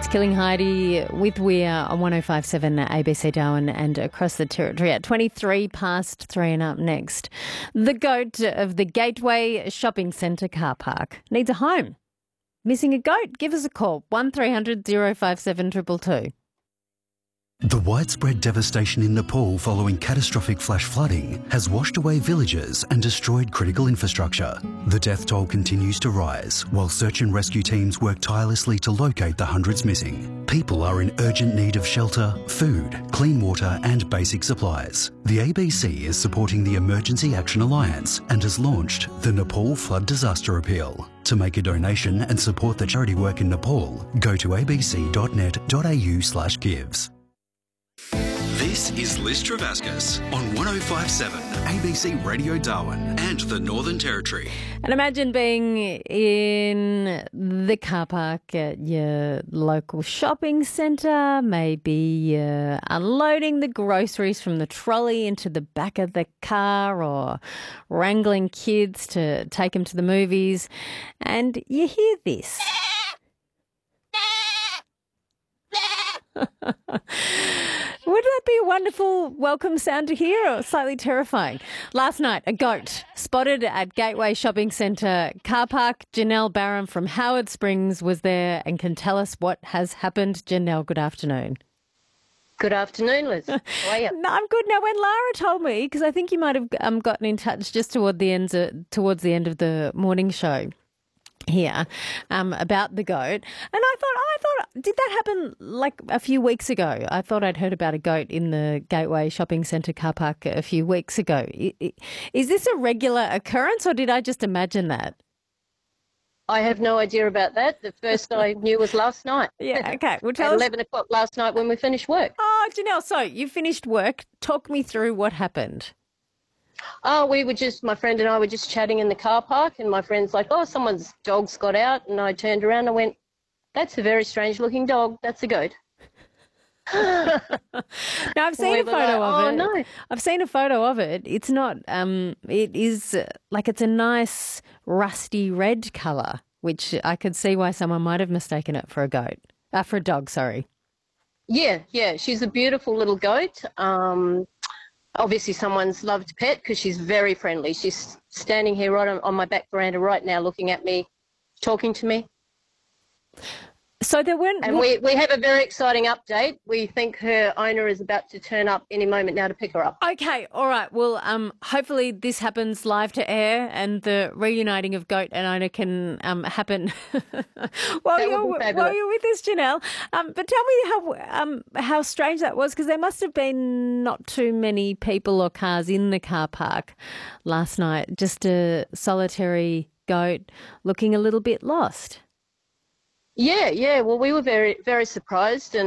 It's Killing Heidi with Weir on 105.7 ABC Darwin and across the territory at 23 past 3. And up next, the goat of the Gateway Shopping Centre car park needs a home. Missing a goat? Give us a call, 1300 057 222. The widespread devastation in Nepal following catastrophic flash flooding has washed away villages and destroyed critical infrastructure. The death toll continues to rise while search and rescue teams work tirelessly to locate the hundreds missing. People are in urgent need of shelter, food, clean water and basic supplies. The ABC is supporting the Emergency Action Alliance and has launched the Nepal Flood Disaster Appeal. To make a donation and support the charity work in Nepal, go to abc.net.au/gives. This is Liz Travascus on 105.7 ABC Radio Darwin and the Northern Territory. And imagine being in the car park at your local shopping centre, maybe unloading the groceries from the trolley into the back of the car or wrangling kids to take them to the movies, and you hear this. Would that be a wonderful welcome sound to hear, or slightly terrifying? Last night, a goat spotted at Gateway Shopping Centre car park. Janelle Barham from Howard Springs was there and can tell us what has happened. Janelle, good afternoon. Good afternoon, Liz. How are you? No, I'm good. Now, when Lara told me, because I think you might have gotten in touch just towards the end of the morning show here about the goat, and I thought, did that happen like a few weeks ago? I thought I'd heard about a goat in the Gateway Shopping Centre car park a few weeks ago. Is this a regular occurrence, or did I just imagine that? I have no idea about that. The first I knew was last night. Yeah, okay. Well, tell at us. 11 o'clock last night when we finished work. Oh, Janelle, so you finished work. Talk me through what happened. Oh, my friend and I were just chatting in the car park, and my friend's like, oh, someone's dog's got out, and I turned around and I went, that's a very strange looking dog. That's a goat. Now, I've seen a photo of it. Oh, no. I've seen a photo of it. It's not, it is like it's a nice rusty red colour, which I could see why someone might have mistaken it for a goat. For a dog, sorry. Yeah. She's a beautiful little goat. Obviously someone's loved pet because she's very friendly. She's standing here right on my back veranda right now looking at me, talking to me. So there weren't... And we have a very exciting update. We think her owner is about to turn up any moment now to pick her up. Okay, all right. Well, hopefully this happens live to air and the reuniting of goat and owner can happen while you're with us, Janelle. But tell me how strange that was, because there must have been not too many people or cars in the car park last night, just a solitary goat looking a little bit lost. Yeah. Well, we were very, very surprised, and